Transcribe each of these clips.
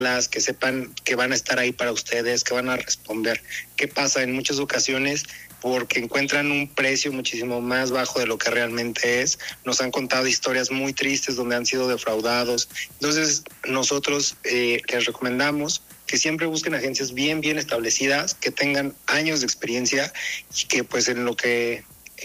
que sepan que van a estar ahí para ustedes, que van a responder. ¿Qué pasa? En muchas ocasiones, porque encuentran un precio muchísimo más bajo de lo que realmente es, nos han contado historias muy tristes donde han sido defraudados. Entonces, nosotros les recomendamos que siempre busquen agencias bien establecidas, que tengan años de experiencia y que pues en lo que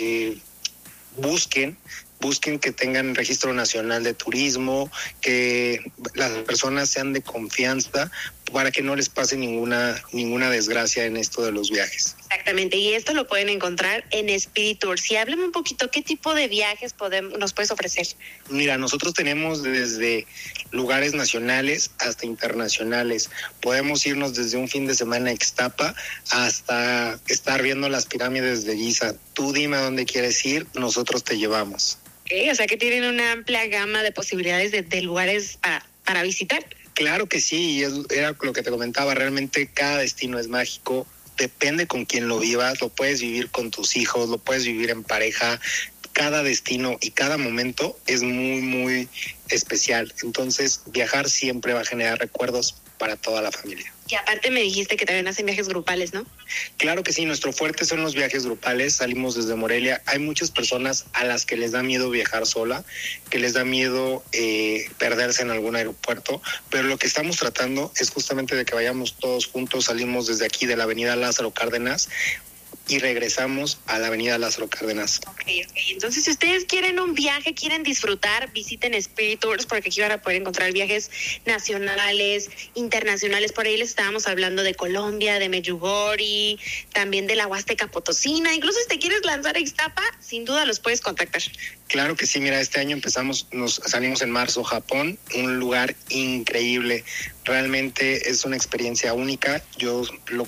busquen que tengan registro nacional de turismo, que las personas sean de confianza para que no les pase ninguna desgracia en esto de los viajes. Exactamente, y esto lo pueden encontrar en Spirit Tours. Y háblame un poquito, ¿qué tipo de viajes nos puedes ofrecer? Mira, nosotros tenemos desde lugares nacionales hasta internacionales. Podemos irnos desde un fin de semana a Ixtapa hasta estar viendo las pirámides de Giza. Tú dime a dónde quieres ir, nosotros te llevamos. Okay, o sea que tienen una amplia gama de posibilidades de lugares para visitar. Claro que sí, y era lo que te comentaba, realmente cada destino es mágico, depende con quién lo vivas, lo puedes vivir con tus hijos, lo puedes vivir en pareja, cada destino y cada momento es muy especial, entonces viajar siempre va a generar recuerdos para toda la familia. Y aparte me dijiste que también hacen viajes grupales, ¿no? Claro que sí, nuestro fuerte son los viajes grupales, salimos desde Morelia. Hay muchas personas a las que les da miedo viajar sola, que les da miedo perderse en algún aeropuerto, pero lo que estamos tratando es justamente de que vayamos todos juntos, salimos desde aquí de la avenida Lázaro Cárdenas y regresamos a la avenida Lázaro Cárdenas. Ok. Entonces, si ustedes quieren un viaje, quieren disfrutar, visiten Spirit Tours, porque aquí van a poder encontrar viajes nacionales, internacionales. Por ahí les estábamos hablando de Colombia, de Medjugorje, también de la Huasteca Potosina. Incluso si te quieres lanzar a Ixtapa, sin duda los puedes contactar. Claro que sí, mira, este año salimos en marzo, Japón, un lugar increíble. Realmente es una experiencia única. Yo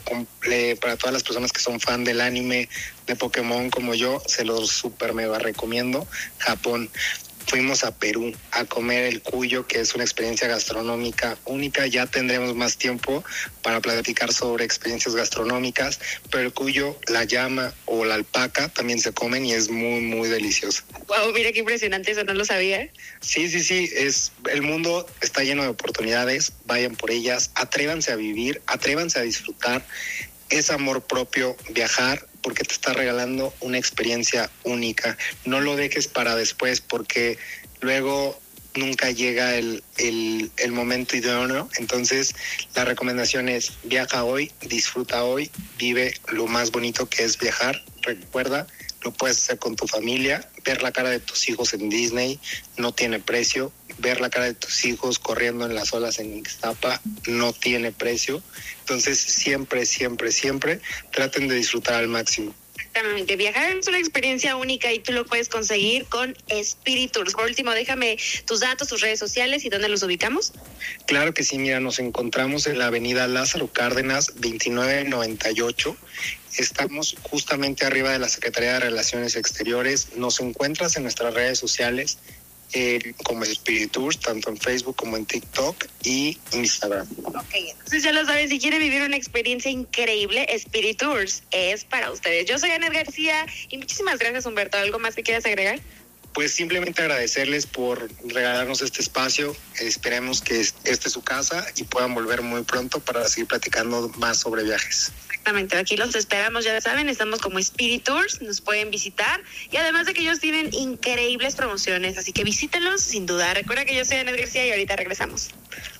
para todas las personas que son fan del anime de Pokémon como yo, se los súper mega recomiendo. Japón. Fuimos a Perú a comer el cuyo, que es una experiencia gastronómica única. Ya tendremos más tiempo para platicar sobre experiencias gastronómicas, pero el cuyo, la llama o la alpaca también se comen y es muy delicioso. Wow, mira qué impresionante, eso no lo sabía. Sí, el mundo está lleno de oportunidades, vayan por ellas, atrévanse a vivir, atrévanse a disfrutar. Es amor propio viajar porque te está regalando una experiencia única. No lo dejes para después porque luego nunca llega el momento idóneo. Entonces la recomendación es viaja hoy, disfruta hoy, vive lo más bonito que es viajar. Recuerda, lo puedes hacer con tu familia, ver la cara de tus hijos en Disney no tiene precio, ver la cara de tus hijos corriendo en las olas en Ixtapa no tiene precio. Entonces siempre traten de disfrutar al máximo. Exactamente, viajar es una experiencia única y tú lo puedes conseguir con Spirit Tours. Por último, déjame tus datos, tus redes sociales y dónde los ubicamos. Claro que sí, mira, nos encontramos en la avenida Lázaro Cárdenas 2998. Estamos justamente arriba de la Secretaría de Relaciones Exteriores. Nos encuentras en nuestras redes sociales como Spirit Tours, tanto en Facebook como en TikTok y Instagram. Ok, entonces ya lo saben, si quieren vivir una experiencia increíble, Spirit Tours es para ustedes. Yo soy Anet García y muchísimas gracias, Humberto. ¿Algo más que quieras agregar? Pues simplemente agradecerles por regalarnos este espacio. Esperemos que este es su casa y puedan volver muy pronto para seguir platicando más sobre viajes. Exactamente, aquí los esperamos, ya saben, estamos como Spirit Tours, nos pueden visitar y además de que ellos tienen increíbles promociones, así que visítenlos sin duda. Recuerda que yo soy Anet García y ahorita regresamos.